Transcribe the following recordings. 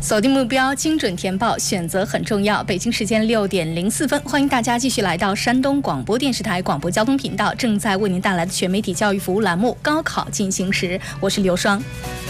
锁定目标，精准填报，选择很重要。北京时间6点04分，欢迎大家继续来到山东广播电视台广播交通频道，正在为您带来的全媒体教育服务栏目《高考进行时》，我是刘双。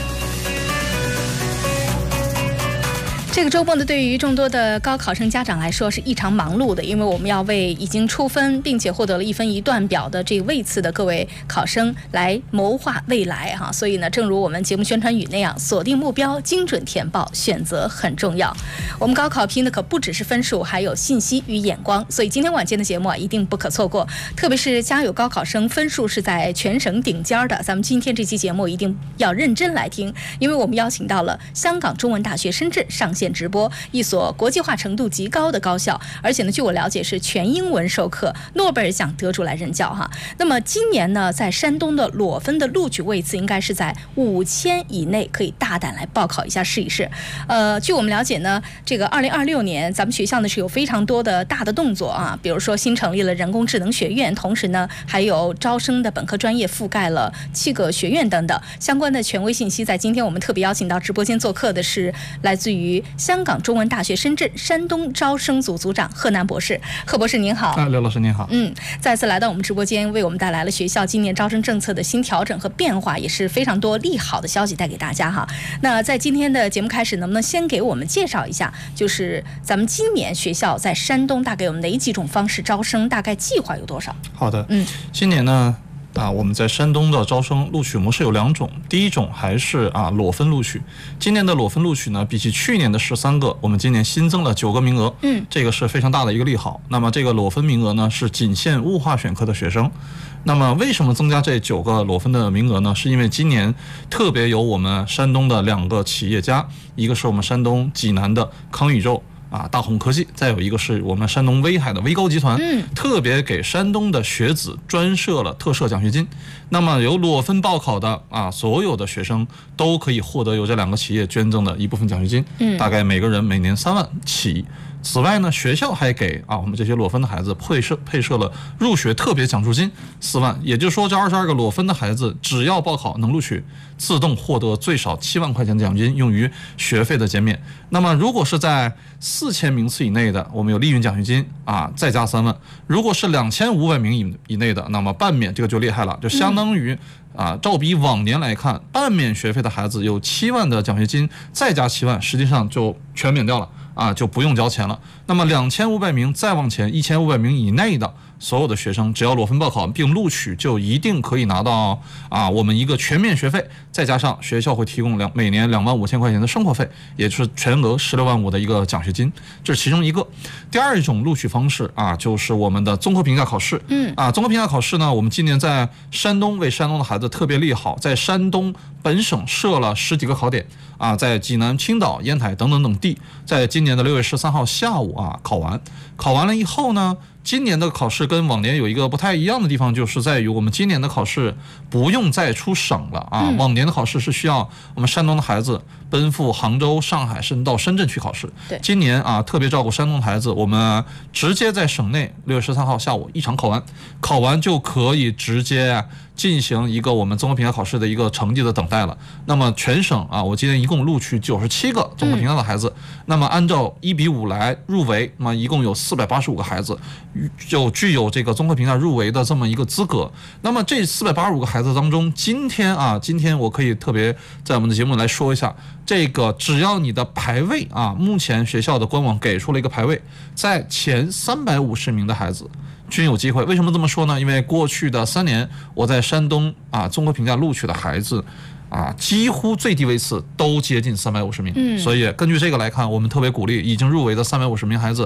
这个周末呢，对于众多的高考生家长来说是异常忙碌的，因为我们要为已经出分并且获得了1分1段表的这位次的各位考生来谋划未来哈。所以呢，正如我们节目宣传语那样，锁定目标，精准填报，选择很重要。我们高考拼的可不只是分数，还有信息与眼光。所以今天晚间的节目啊，一定不可错过。特别是家有高考生分数是在全省顶尖的，咱们今天这期节目一定要认真来听，因为我们邀请到了香港中文大学深圳上线直播一所国际化程度极高的高校，而且呢，据我了解是全英文授课，诺贝尔奖得主来任教哈。那么今年呢，在山东的裸分的录取位次应该是在5000以内，可以大胆来报考一下试一试。据我们了解呢，这个2026年咱们学校呢是有非常多的大的动作啊，比如说新成立了人工智能学院，同时呢还有招生的本科专业覆盖了7个学院等等相关的权威信息。在今天我们特别邀请到直播间做客的是来自于香港中文大学深圳山东招生组组长贺南博士。贺博士您好。 刘老师您好。 再次来到我们直播间，为我们带来了学校今年招生政策的新调整和变化，也是非常多利好的消息带给大家哈。那在今天的节目开始，能不能先给我们介绍一下，就是咱们今年学校在山东大概有哪几种方式招生，大概计划有多少？ 好的，今年呢我们在山东的招生录取模式有2种，第一种还是裸分录取。今年的裸分录取呢，比起去年的13个，我们今年新增了9个名额，这个是非常大的一个利好。那么这个裸分名额呢，是仅限物化选科的学生。那么为什么增加这9个裸分的名额呢？是因为今年特别有我们山东的2个企业家，一个是我们山东济南的康宇宙大宏科技，再有一个是我们山东威海的威高集团，特别给山东的学子专设了特设奖学金。那么有裸分报考的所有的学生都可以获得由这2个企业捐赠的一部分奖学金，大概每个人每年3万起。此外呢，学校还给我们这些裸分的孩子配设了入学特别奖助金4万，也就是说这22个裸分的孩子只要报考能录取，自动获得最少7万块钱的奖金，用于学费的减免。那么如果是在4000名次以内的，我们有利润奖学金再加3万；如果是2500名以内的，那么半免，这个就厉害了，就相当于照比往年来看，半免学费的孩子有7万的奖学金，再加7万，实际上就全免掉了就不用交钱了。那么2500名再往前1500名以内的所有的学生，只要裸分报考并录取，就一定可以拿到我们一个全免学费，再加上学校会提供每年25000块钱的生活费，也就是全额16万5的一个奖学金，这是其中一个。第二种录取方式就是我们的综合评价考试。综合评价考试呢，我们今年在山东为山东的孩子特别利好，在山东本省设了10几个考点在济南、青岛、烟台等等等地，在今年的6月13号下午考完了以后呢，今年的考试跟往年有一个不太一样的地方，就是在于我们今年的考试不用再出省了往年的考试是需要我们山东的孩子奔赴杭州、上海，甚至到深圳去考试。今年特别照顾山东的孩子，我们直接在省内6月13号下午一场考完就可以直接进行一个我们综合评价考试的一个成绩的等待了。那么全省我今年一共录取97个综合评价的孩子，那么按照1比5来入围，那么一共有485个孩子就具有这个综合评价入围的这么一个资格。那么这485个孩子当中，今天我可以特别在我们的节目来说一下，这个只要你的排位目前学校的官网给出了一个排位，在前350名的孩子均有机会。为什么这么说呢？因为过去的3年，我在山东综合评价录取的孩子几乎最低位次都接近350名，所以根据这个来看，我们特别鼓励已经入围的350名孩子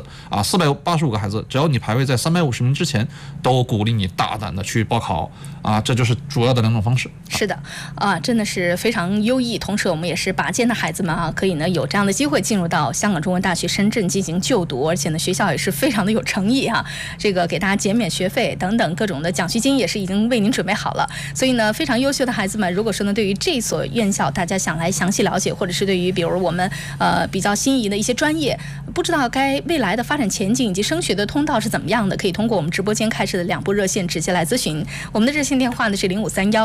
485个孩子，只要你排位在350名之前，都鼓励你大胆的去报考这就是主要的2种方式。 是的真的是非常优异。同时我们也是拔尖的孩子们可以呢有这样的机会进入到香港中文大学深圳进行就读，而且呢学校也是非常的有诚意这个给大家减免学费等等各种的奖学金也是已经为您准备好了。所以呢非常优秀的孩子们，如果说呢对于这这所院校大家想来详细了解，或者是对于比如我们比较心仪的一些专业，不知道该未来的发展前景以及升学的通道是怎么样的，可以通过我们直播间开设的2部热线直接来咨询。我们的热线电话呢是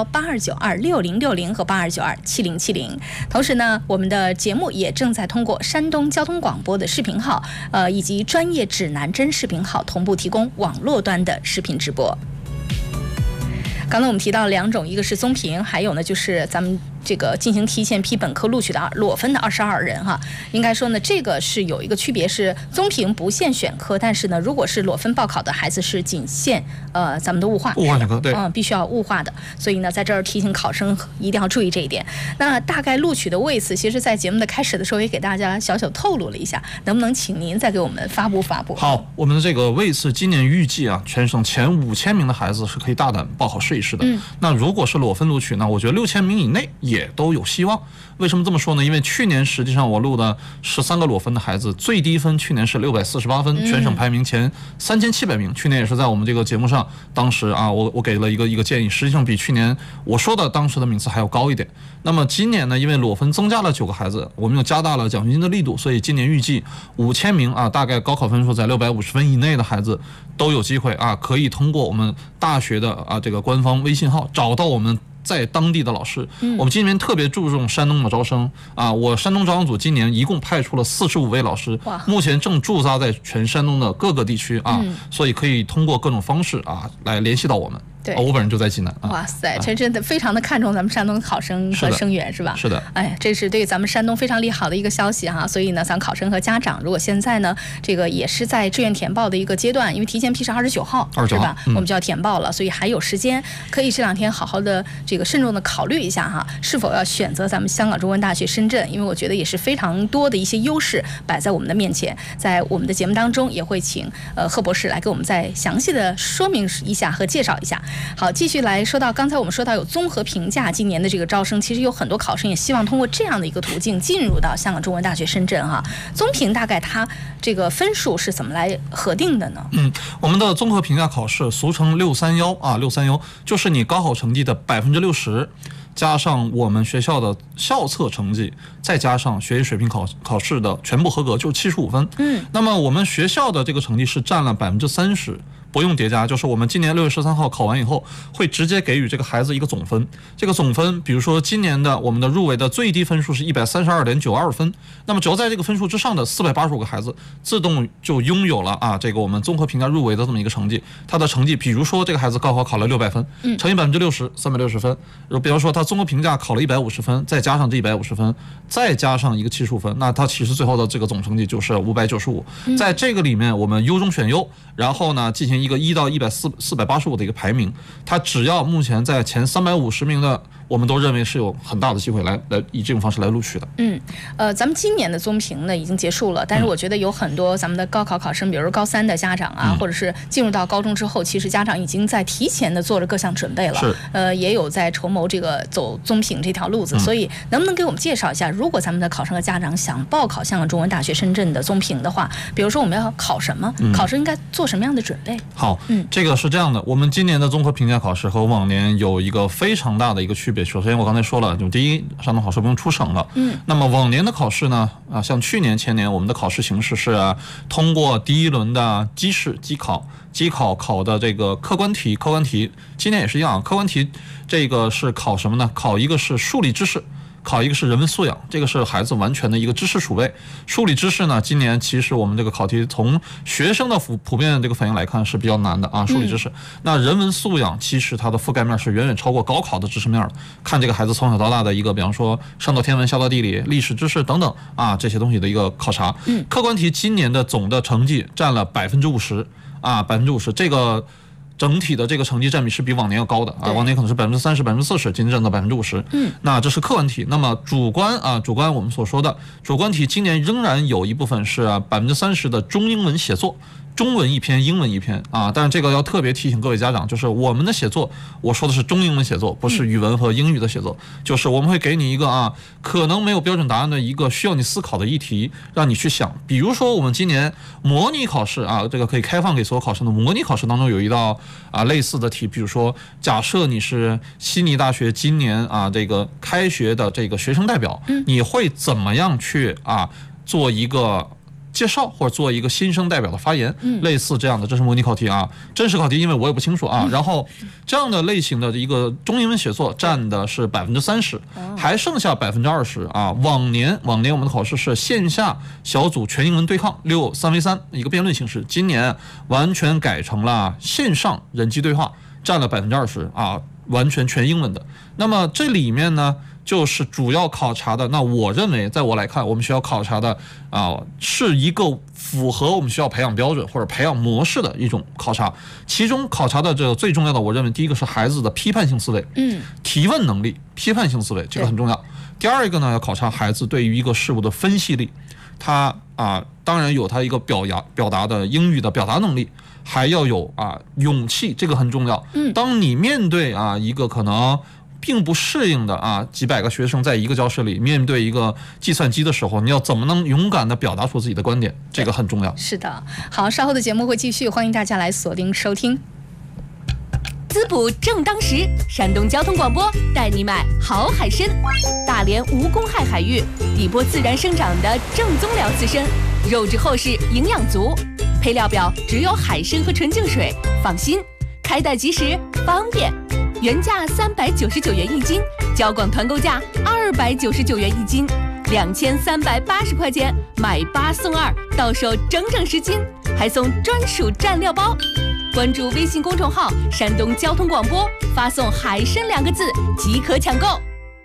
053182926060和82927070。同时呢，我们的节目也正在通过山东交通广播的视频号，以及专业指南针视频号同步提供网络端的视频直播。刚才我们提到2种，一个是综评，还有呢就是咱们这个进行提前批本科录取的裸分的22人哈。应该说呢，这个是有一个区别，是综评不限选科，但是呢，如果是裸分报考的孩子是仅限咱们的物化选科，对， 必须要物化的。所以呢，在这儿提醒考生一定要注意这一点。那大概录取的位次，其实在节目的开始的时候也给大家小小透露了一下，能不能请您再给我们发布？ 好，我们的这个位次今年预计啊，全省前5000名的孩子是可以大胆报考试一试的。那如果是裸分录取呢，我觉得6000名以内也都有希望。为什么这么说呢？因为去年实际上我录的13个裸分的孩子，最低分去年是648分，全省排名前3700名。去年也是在我们这个节目上，当时啊，我给了一个建议，实际上比去年我说的当时的名次还要高一点。那么今年呢，因为裸分增加了9个孩子，我们又加大了奖学金的力度，所以今年预计5000名啊，大概高考分数在650分以内的孩子都有机会啊，可以通过我们大学的这个官方微信号找到我们在当地的老师。我们今年特别注重山东的招生啊，我山东招生组今年一共派出了45位老师，目前正驻扎在全山东的各个地区啊，所以可以通过各种方式啊来联系到我们。 对， 我本人就在济南。 哇塞，这真的非常的看重咱们山东考生和生源，是吧？ 是的。 哎，这是对咱们山东非常利好的一个消息哈。所以呢，咱考生和家长，如果现在呢，这个也是在志愿填报的一个阶段，因为提前批是29号，是吧？我们就要填报了，所以还有时间，可以这2天好好的这个慎重的考虑一下哈，是否要选择咱们香港中文大学深圳？因为我觉得也是非常多的一些优势摆在我们的面前。在我们的节目当中，也会请贺博士来给我们再详细的说明一下和介绍一下。好，继续来说到刚才我们说到有综合评价，今年的这个招生，其实有很多考生也希望通过这样的一个途径进入到香港中文大学深圳哈。综评大概它这个分数是怎么来核定的呢？ 我们的综合评价考试俗称631啊，631就是你高考成绩的60%。加上我们学校的校测成绩，再加上学习水平考试的全部合格，就是75分。那么我们学校的这个成绩是占了30%，不用叠加，就是我们今年6月13号考完以后，会直接给予这个孩子一个总分。这个总分，比如说今年的我们的入围的最低分数是132.92分，那么只要在这个分数之上的485个孩子，自动就拥有了这个我们综合评价入围的这么一个成绩。他的成绩，比如说这个孩子高考考了600分，乘以60%，360分。比方说他综合评价考了150分，再加上这150分，再加上一个75分，那他其实最后的这个总成绩就是595。在这个里面，我们优中选优，然后呢进行一个1到485的一个排名。他只要目前在前350名的，我们都认为是有很大的机会来以这种方式来录取的。 咱们今年的综评呢已经结束了，但是我觉得有很多咱们的高考考生，比如高3的家长啊，或者是进入到高中之后，其实家长已经在提前的做了各项准备了，也有在筹谋这个走综评这条路子。所以能不能给我们介绍一下，如果咱们的考生和家长想报考香港中文大学深圳的综评的话，比如说我们要考什么，考生应该做什么样的准备？ 好，这个是这样的，我们今年的综合评价考试和往年有一个非常大的一个区别。首先我刚才说了，就第一，山东考试不用出省了。那么往年的考试呢，像去年前年我们的考试形式是通过第一轮的机试机考考的这个客观题，今年也是一样，客观题这个是考什么呢？考一个是数理知识，考一个是人文素养，这个是孩子完全的一个知识储备。数理知识呢，今年其实我们这个考题从学生的普遍这个反应来看是比较难的啊，数理知识。那人文素养其实它的覆盖面是远远超过高考的知识面的，看这个孩子从小到大的一个，比方说上到天文下到地理、历史知识等等这些东西的一个考察。客观题今年的总的成绩占了50%啊，50%，这个整体的这个成绩占比是比往年要高的往年可能是30%、40%，今年占到50%。那这是客观题。那么主观我们所说的主观题，今年仍然有一部分是30%的中英文写作。 中文一篇，英文一篇啊。但是这个要特别提醒各位家长，就是我们的写作，我说的是中英文写作，不是语文和英语的写作。就是我们会给你一个可能没有标准答案的一个需要你思考的议题，让你去想。比如说我们今年模拟考试这个可以开放给所有考生的模拟考试当中有一道类似的题，比如说假设你是悉尼大学今年这个开学的这个学生代表，你会怎么样去做一个介绍或者做一个新生代表的发言，类似这样的，这是模拟考题真实考题因为我也不清楚然后这样的类型的一个中英文写作占的是30%，还剩下20%往年我们的考试是线下小组全英文对抗3v3一个辩论形式，今年完全改成了线上人机对话，占了20%完全全英文的。那么这里面呢，就是主要考察的，那我认为在我来看，我们学校考察的是一个符合我们学校培养标准或者培养模式的一种考察。其中考察的这个最重要的，我认为第一个是孩子的批判性思维，提问能力，批判性思维这个很重要。第二一个呢，要考察孩子对于一个事物的分析力，他当然有他一个表达的英语的表达能力，还要有勇气，这个很重要。当你面对一个可能并不适应的几百个学生在一个教室里面对一个计算机的时候，你要怎么能勇敢地表达出自己的观点，这个很重要。 是的，好，稍后的节目会继续，欢迎大家来锁定收听。 滋补正当时，山东交通广播带你买好海参，大连无公害海域，底波自然生长的正宗辽刺参，肉质厚实，营养足，配料表只有海参和纯净水，放心，开袋即食，方便。原价399元一斤，交广团购价299元一斤，2380块钱买8送2，到手整10斤，还送专属蘸料包。关注微信公众号山东交通广播，发送海参2个字即可抢购。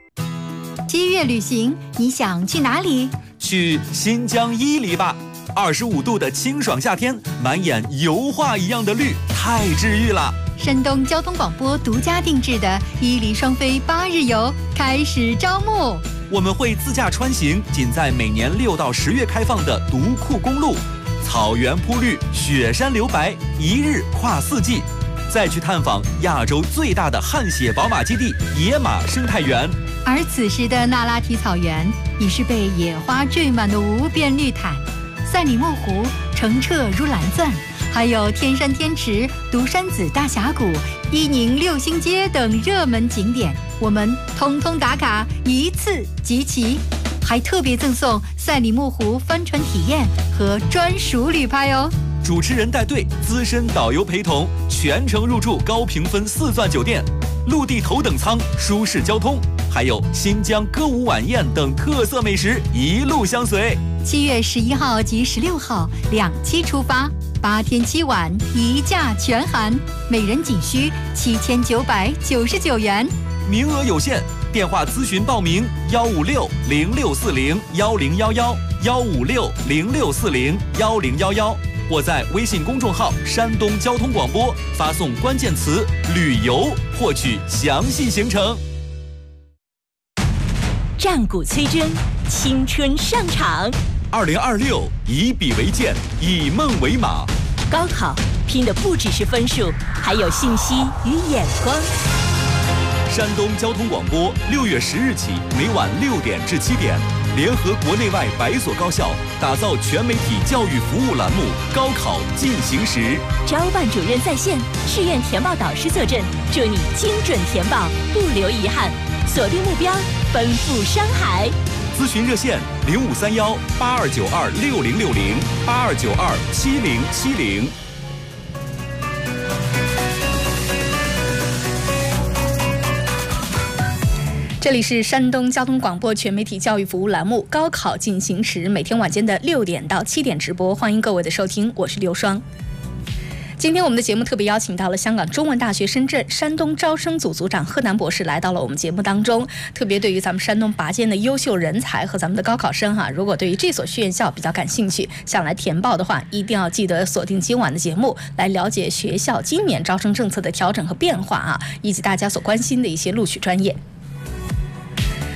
7月旅行，你想去哪里？ 去新疆伊犁吧，25度的清爽夏天，满眼油画一样的绿，太治愈了。 山东交通广播独家定制的伊犁双飞8日游开始招募， 我们会自驾穿行仅在每年6到10月开放的独库公路，草原铺绿，雪山留白，一日跨4季，再去探访亚洲最大的汗血宝马基地野马生态园。 而此时的那拉提草原已是被野花缀满的无边绿毯，赛里木湖澄澈如蓝钻，还有天山天池、独山子大峡谷、伊宁六星街等热门景点，我们通通打卡，一次集齐，还特别赠送赛里木湖帆船体验和专属旅拍哦。 主持人带队，资深导游陪同，全程入住高评分4钻酒店，陆地头等舱，舒适交通，还有新疆歌舞晚宴等特色美食一路相随。 7月11号及16号2期出发，8天7晚，一价全含，每人仅需7999元， 名额有限，电话咨询报名15606401011，15606401011，或在微信公众号山东交通广播发送关键词旅游获取详细行程。 战鼓催真，青春上场。 2026以笔为剑，以梦为马。 高考拼的不只是分数，还有信息与眼光。 山东交通广播6月10日起，每晚6点至7点，联合国内外100所高校，打造全媒体教育服务栏目《高考进行时》。 招办主任在线，志愿填报导师坐镇，祝你精准填报，不留遗憾。锁定目标，奔赴山海。 咨询热线0531-8292-6060，8292-7070。 这里是山东交通广播全媒体教育服务栏目《高考进行时》，每天晚间的6点到7点直播，欢迎各位的收听，我是刘双。今天我们的节目特别邀请到了香港中文大学深圳山东招生组组长贺南博士来到了我们节目当中。特别对于咱们山东拔尖的优秀人才和咱们的高考生如果对于这所院校比较感兴趣，想来填报的话，一定要记得锁定今晚的节目，来了解学校今年招生政策的调整和变化以及大家所关心的一些录取专业。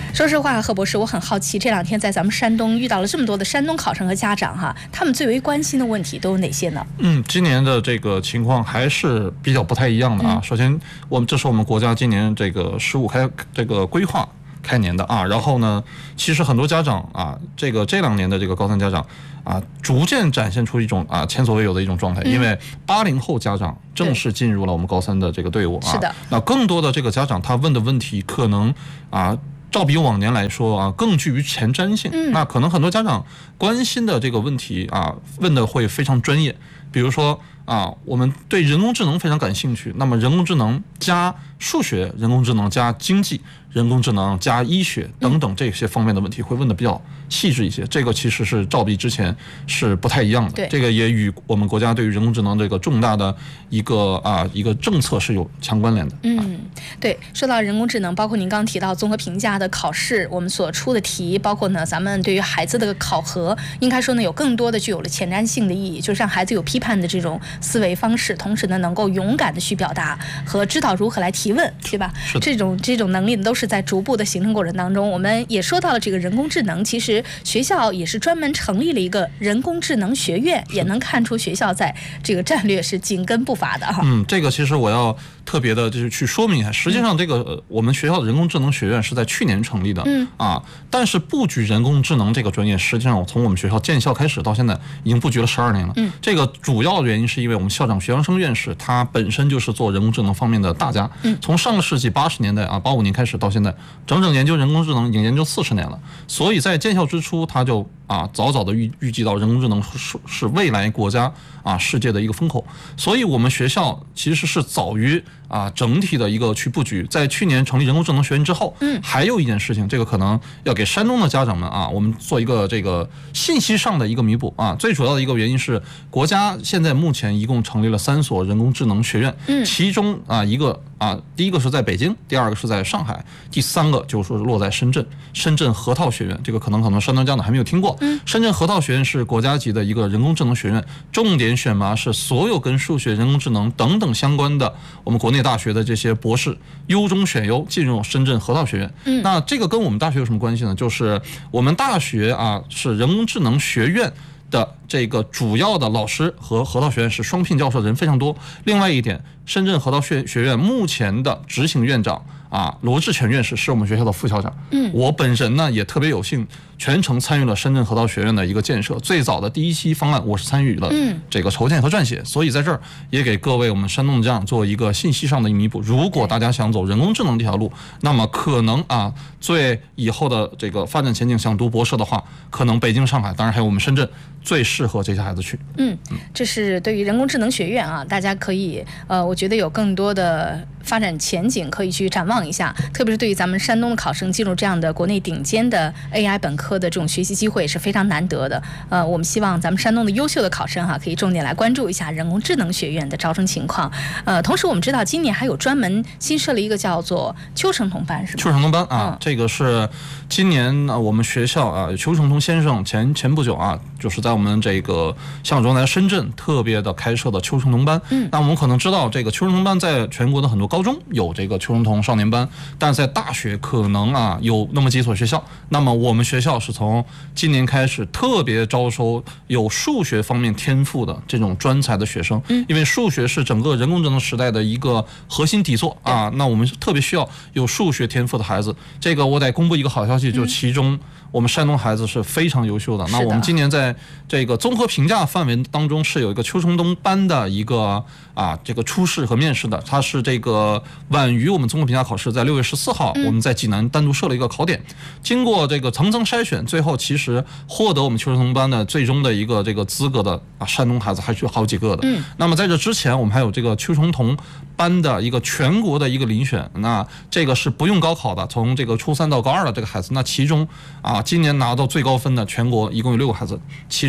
说实话，贺博士，我很好奇，这2天在咱们山东遇到了这么多的山东考生和家长哈，他们最为关心的问题都有哪些呢？ 今年的这个情况还是比较不太一样的啊。首先，这是我们国家今年这个15这个规划开年的啊。然后呢，其实很多家长啊，这2年的这个高三家长啊，逐渐展现出一种前所未有的一种状态，因为80后家长正式进入了我们高三的这个队伍啊。 是的。 那更多的这个家长他问的问题可能照比往年来说更具于前瞻性。那可能很多家长关心的这个问题问的会非常专业，比如说我们对人工智能非常感兴趣，那么人工智能加数学、人工智能加经济、人工智能加医学等等这些方面的问题会问的比较细致一些。这个其实是照比之前是不太一样的，这个也与我们国家对于人工智能这个重大的一个政策是有强关联的。 对，说到人工智能，包括您刚提到综合评价的考试，我们所出的题，包括呢咱们对于孩子的考核，应该说呢有更多的具有了前瞻性的意义，就是让孩子有批判的这种思维方式，同时呢能够勇敢的去表达和知道如何来提问，对吧？这种能力都是在逐步的形成过程当中。我们也说到了这个人工智能，其实学校也是专门成立了一个人工智能学院，也能看出学校在这个战略是紧跟步伐的哈。 这个其实我要特别的就是去说明一下，实际上这个我们学校的人工智能学院是在去年成立的，但是布局人工智能这个专业，实际上从我们学校建校开始到现在已经布局了12年了。这个主要原因是因为我们校长徐阳生院士他本身就是做人工智能方面的大家，从上个世纪80年代85年开始到现在，整整研究人工智能已经研究40年了，所以在建校之初他就早早的预计到人工智能是未来国家世界的一个风口，所以我们学校其实是早于整体的一个去布局。在去年成立人工智能学院之后，还有一件事情，这个可能要给山东的家长们我们做一个这个信息上的一个弥补最主要的一个原因是，国家现在目前一共成立了3所人工智能学院，其中第一个是在北京，第2个是在上海，第3个就是说落在深圳河套学院。这个可能山东家长还没有听过。深圳河套学院是国家级的一个人工智能学院，重点选拔是所有跟数学、人工智能等等相关的我们国内大学的这些博士，优中选优进入深圳河套学院。那这个跟我们大学有什么关系呢？就是我们大学是人工智能学院的这个主要的老师和河套学院是双聘教授，人非常多。另外一点，深圳河套学院目前的执行院长罗志全院士是我们学校的副校长。我本人呢也特别有幸全程参与了深圳河套学院的一个建设，最早的第1期方案我是参与了这个筹建和撰写，所以在这儿也给各位我们山东的家长做一个信息上的弥补。如果大家想走人工智能这条路，那么可能最以后的这个发展前景想读博士的话，可能北京、上海，当然还有我们深圳最适合这些孩子去。 这是对于人工智能学院大家可以我觉得有更多的发展前景可以去展望一下，特别是对于咱们山东的考生进入这样的国内顶尖的 AI 本科的这种学习机会是非常难得的。我们希望咱们山东的优秀的考生可以重点来关注一下人工智能学院的招生情况。同时我们知道今年还有专门新设了一个叫做邱成桐班，是吧？ 邱成桐班这个是今年我们学校邱成桐先生前不久就是在我们这个校长在深圳特别的开设的邱成桐班。那我们可能知道这个邱成桐班在全国的很多高中有这个邱成桐少年班，但在大学可能有那么几所学校。那么我们学校是从今年开始特别招收有数学方面天赋的这种专才的学生，因为数学是整个人工智能时代的一个核心底座那我们特别需要有数学天赋的孩子。这个我得公布一个好消息，就其中我们山东孩子是非常优秀的。那我们今年在这个综合评价范围当中是有一个邱成桐班的一个这个初试和面试的，它是这个晚于我们综合评价考试，在6月14号我们在济南单独设了一个考点，经过这个层层筛选，最后其实获得我们邱成桐班的最终的一个这个资格的山东孩子还是有好几个的。那么在这之前我们还有这个邱成桐班的一个全国的一个遴选，那这个是不用高考的，从这个初3到高2的这个孩子，那其中今年拿到最高分的全国一共有6个孩子，其中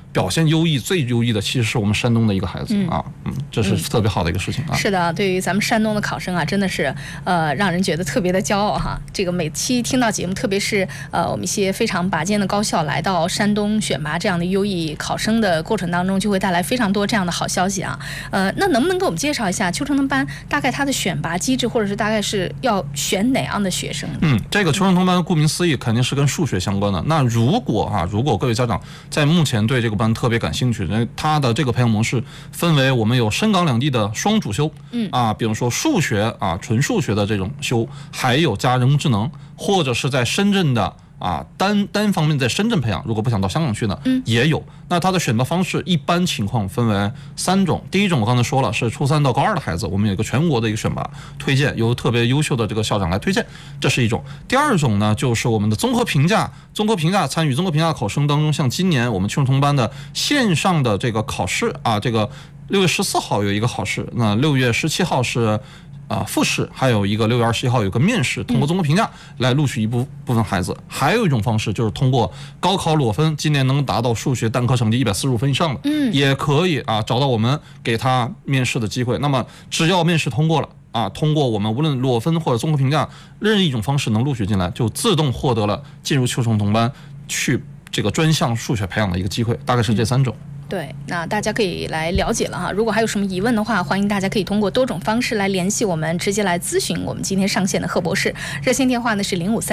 表现优异、最优异的其实是我们山东的一个孩子这是特别好的一个事情啊。 是的，对于咱们山东的考生啊，真的是让人觉得特别的骄傲哈。这个每期听到节目，特别是我们一些非常拔尖的高校来到山东选拔这样的优异考生的过程当中，就会带来非常多这样的好消息啊。那能不能给我们介绍一下秋城班大概它的选拔机制，或者是大概是要选哪样的学生呢？ 这个秋城班顾名思义肯定是跟数学相关的。那如果各位家长在目前对这个班特别感兴趣，它的这个培养模式分为我们有深港两地的双主修，比如说数学纯数学的这种修，还有加人工智能，或者是在深圳的单方面在深圳培养，如果不想到香港去呢，也有。那它的选择方式一般情况分为3种。第一种我刚才说了，是初3到高2的孩子，我们有一个全国的一个选拔推荐，由特别优秀的这个校长来推荐，这是一种。第二种呢，就是我们的综合评价参与综合评价考生当中，像今年我们秋城班的线上的这个考试这个6月14号有一个考试，那6月17号是复试，还有一个6月21号有个面试，通过综合评价来录取一部分孩子。还有一种方式就是通过高考裸分，今年能达到数学单科成绩145分以上的，也可以找到我们给他面试的机会。那么只要面试通过了通过我们无论裸分或者综合评价任意一种方式能录取进来，就自动获得了进入秋城同班去这个专项数学培养的一个机会，大概是这3种。 对，那大家可以来了解了哈。如果还有什么疑问的话，欢迎大家可以通过多种方式来联系我们，直接来咨询我们今天上线的贺博士。热线电话呢是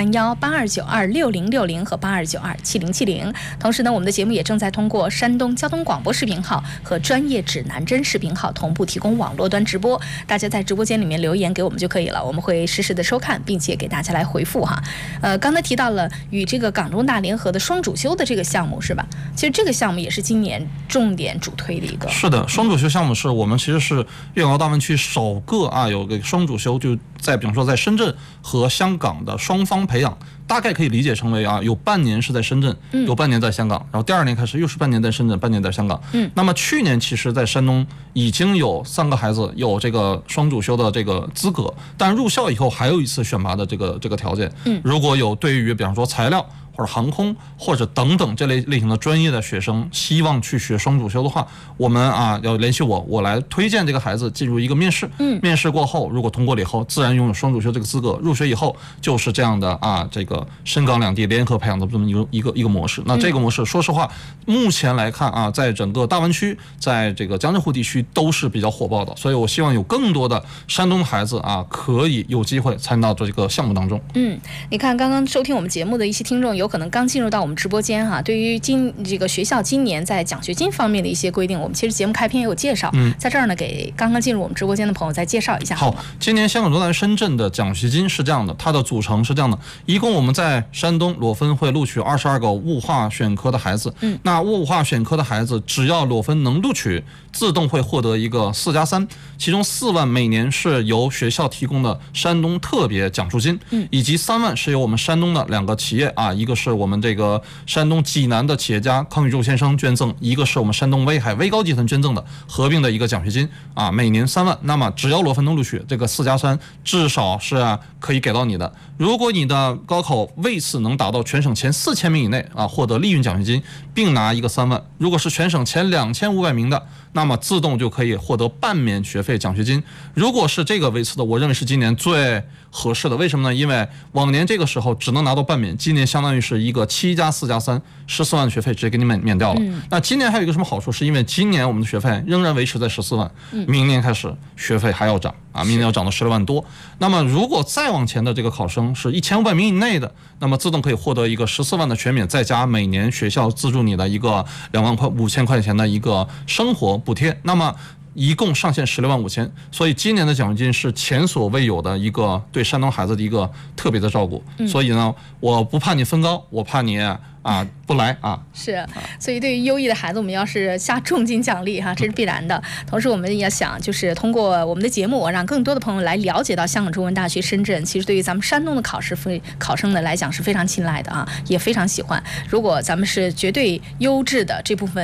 0531826060和82927070。同时呢，我们的节目也正在通过山东交通广播视频号和专业指南针视频号同步提供网络端直播。大家在直播间里面留言给我们就可以了，我们会实时的收看，并且给大家来回复哈。刚才提到了与这个港中大联合的双主修的这个项目是吧？其实这个项目也是今年重点主推的一个。 是的，双主修项目是我们其实是粤港澳大湾区首个有个双主修，就在比方说在深圳和香港的双方培养，大概可以理解成为有半年是在深圳，有半年在香港，然后第2年开始又是半年在深圳，半年在香港。那么去年其实在山东已经有3个孩子有这个双主修的这个资格，但入校以后还有一次选拔的这个条件。如果有对于比方说材料或者航空或者等等这类型的专业的学生希望去学双主修的话，我们要联系我来推荐这个孩子进入一个面试。面试过后如果通过了以后，自然拥有双主修这个资格，入学以后就是这样的这个深港两地联合培养的这么一个模式。那这个模式说实话目前来看在整个大湾区，在这个江浙沪地区都是比较火爆的，所以我希望有更多的山东孩子可以有机会参与到这个项目当中。 你看刚刚收听我们节目的一些听众有可能刚进入到我们直播间哈，对于这个学校今年在奖学金方面的一些规定，我们其实节目开篇也有介绍，在这儿呢给刚刚进入我们直播间的朋友再介绍一下。 好，今年香港中大深圳的奖学金是这样的，它的组成是这样的，一共我们在山东裸分会录取22个物化选科的孩子，那物化选科的孩子只要裸分能录取，自动会获得一个4+3，其中4万每年是由学校提供的山东特别奖助金，以及3万是由我们山东的2个企业一个是我们这个山东济南的企业家康宇宙先生捐赠，一个是我们山东威海威高集团捐赠的合并的一个奖学金每年3万。那么只要裸分能录取，这个4+3至少是可以给到你的。如果你的高考位次能达到全省前4000名以内获得利润奖学金，并拿一个3万。如果是全省前2500名的，那么自动就可以获得半免学费奖学金。如果是这个位次的，我认为是今年最合适的。为什么呢？因为往年这个时候只能拿到半免，今年相当于是一个7+4+3 14万的学费直接给你免掉了。那今年还有一个什么好处？是因为今年我们的学费仍然维持在14万，明年开始学费还要涨明年要涨到16万多。那么如果再往前的这个考生是1500名以内的，那么自动可以获得一个14万的全免，再加每年学校资助你的一个25000块钱的一个生活补贴，那么一共上限16万5千。所以今年的奖学金是前所未有的一个对山东孩子的一个特别的照顾。所以呢，我不怕你分高，我怕你不来是，所以对于优异的孩子，我们要是下重金奖励这是必然的。同时，我们也想就是通过我们的节目，让更多的朋友来了解到香港中文大学深圳，其实对于咱们山东的考生的来讲是非常青睐的也非常喜欢。如果咱们是绝对优质的这部分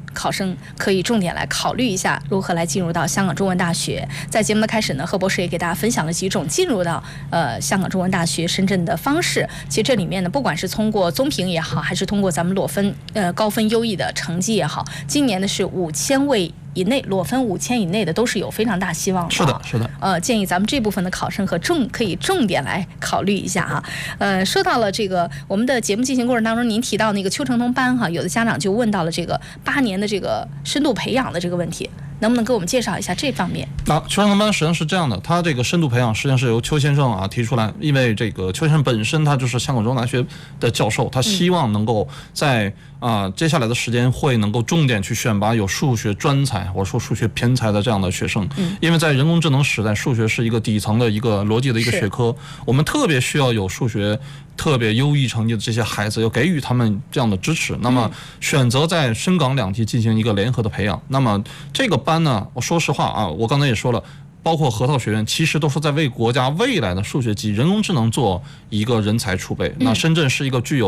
考生可以重点来考虑一下如何来进入到香港中文大学。在节目的开始呢，贺博士也给大家分享了几种进入到香港中文大学深圳的方式。其实这里面呢，不管是通过综评也好，还是通过咱们裸分高分优异的成绩也好，今年呢是5000位以内，裸分5000以内的都是有非常大希望的。 是的，是的。 建议咱们这部分的考生可以重点来考虑一下啊。说到了这个我们的节目进行过程当中，您提到那个邱成通班哈，有的家长就问到了这个8年的这个深度培养的这个问题，能不能给我们介绍一下这方面？ 邱成通班实际上是这样的，他这个深度培养实际上是由邱先生提出来，因为这个邱先生本身他就是香港中文大学的教授，他希望能够在接下来的时间会能够重点去选拔有数学专才或者说数学偏才的这样的学生，因为在人工智能时代，数学是一个底层的一个逻辑的一个学科，我们特别需要有数学特别优异成绩的这些孩子，要给予他们这样的支持。那么选择在深港两地进行一个联合的培养。那么这个班呢，我说实话我刚才也说了，包括核桃学院其实都是在为国家未来的数学及人工智能做一个人才储备。那深圳是一个具有